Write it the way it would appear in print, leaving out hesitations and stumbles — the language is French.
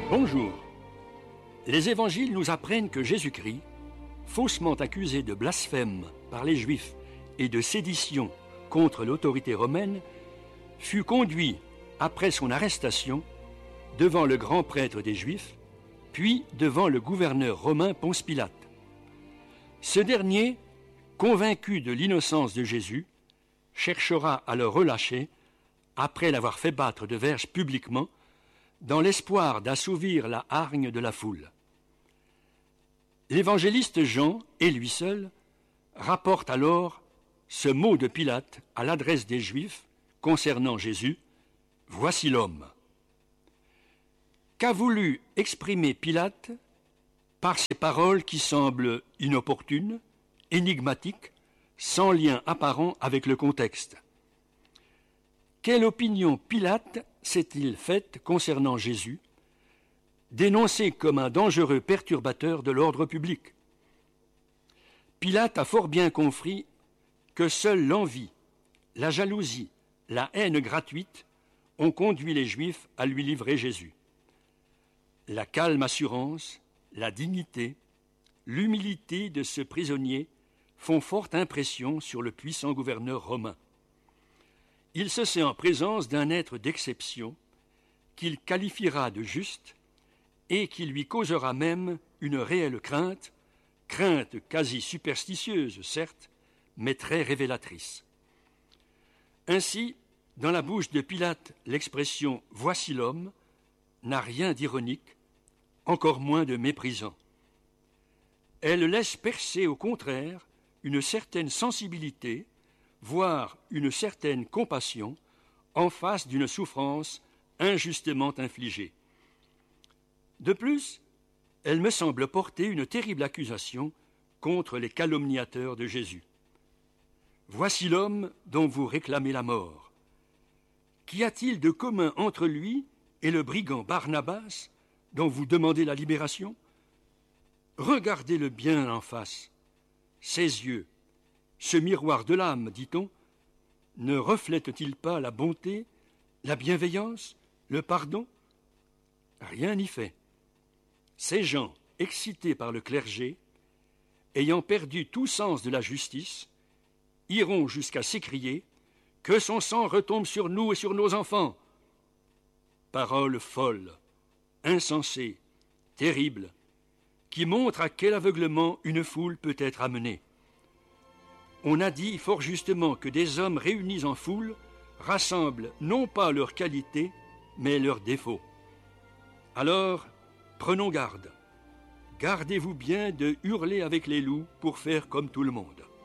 Bonjour. Les évangiles nous apprennent que Jésus-Christ, faussement accusé de blasphème par les Juifs et de sédition contre l'autorité romaine, fut conduit, après son arrestation, devant le grand prêtre des Juifs, puis devant le gouverneur romain Ponce Pilate. Ce dernier, convaincu de l'innocence de Jésus, cherchera à le relâcher après l'avoir fait battre de verges publiquement, dans l'espoir d'assouvir la hargne de la foule. L'évangéliste Jean, et lui seul, rapporte alors ce mot de Pilate à l'adresse des Juifs concernant Jésus, « Voici l'homme ». Qu'a voulu exprimer Pilate par ces paroles qui semblent inopportunes, énigmatiques, sans lien apparent avec le contexte? Quelle opinion Pilate s'est-il faite concernant Jésus, dénoncé comme un dangereux perturbateur de l'ordre public? Pilate a fort bien compris que seule l'envie, la jalousie, la haine gratuite ont conduit les Juifs à lui livrer Jésus. La calme assurance, la dignité, l'humilité de ce prisonnier font forte impression sur le puissant gouverneur romain. Il se sait en présence d'un être d'exception qu'il qualifiera de juste et qui lui causera même une réelle crainte quasi superstitieuse, certes, mais très révélatrice. Ainsi, dans la bouche de Pilate, l'expression « voici l'homme » n'a rien d'ironique, encore moins de méprisant. Elle laisse percer au contraire une certaine sensibilité, voire une certaine compassion en face d'une souffrance injustement infligée. De plus, elle me semble porter une terrible accusation contre les calomniateurs de Jésus. Voici l'homme dont vous réclamez la mort. Qu'y a-t-il de commun entre lui et le brigand Barnabas dont vous demandez la libération? Regardez-le bien en face. Ses yeux, ce miroir de l'âme, dit-on, ne reflète-t-il pas la bonté, la bienveillance, le pardon? Rien n'y fait. Ces gens, excités par le clergé, ayant perdu tout sens de la justice, iront jusqu'à s'écrier « Que son sang retombe sur nous et sur nos enfants !» Paroles folles, insensées, terribles, qui montrent à quel aveuglement une foule peut être amenée. On a dit fort justement que des hommes réunis en foule rassemblent non pas leurs qualités, mais leurs défauts. Alors, prenons garde. Gardez-vous bien de hurler avec les loups pour faire comme tout le monde.